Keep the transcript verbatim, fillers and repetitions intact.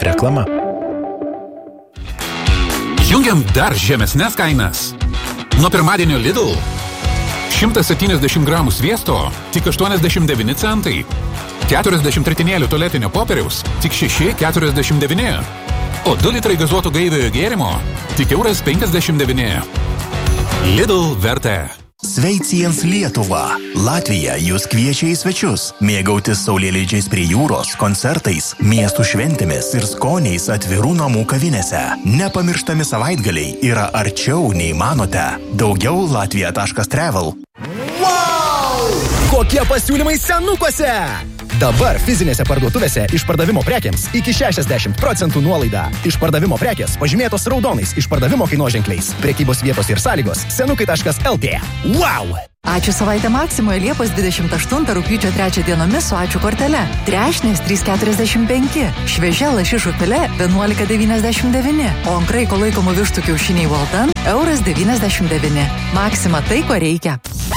Reklama. Jungiam dar žemesnės kainas. Nuo pirmadienio Lidl. šimtas septyniasdešimt gramų sviesto tik aštuoniasdešimt devyni centai. keturiasdešimt ritinėlių tualetinio popieriaus tik šeši keturiasdešimt devyni. O du litrai gazuoto gaiviojo gėrimo tik euras penkiasdešimt devyni. Lidl vertė. Sveiciens Lietuva. Latvija jūs kviečia į svečius, mėgautis saulėlydžiais prie jūros, koncertais, miestų šventėmis ir skoniais atvirų namų kavinėse. Nepamirštami savaitgaliai yra arčiau nei manote. Daugiau latvija taškas travel. Wow! Kokie pasiūlymai senukose! Dabar fizinėse parduotuvėse išpardavimo prekiams iki šešiasdešimt procentų nuolaida. Išpardavimo prekės pažymėtos raudonais išpardavimo kainoženkliais. Prekybos vietos ir sąlygos senukai taškas lt. Wow! Ačiū savaitę Maksimoje Liepos dvidešimt aštuntą rugpjūčio trečią dienomis su ačiū kortele. Trešnės trys keturiasdešimt penki, šviežia lašišų filė vienuolika devyniasdešimt devyni, o ant kraiko laikomų vištų kiaušiniai Walton euras devyniasdešimt devyni. Maksima tai, ko reikia.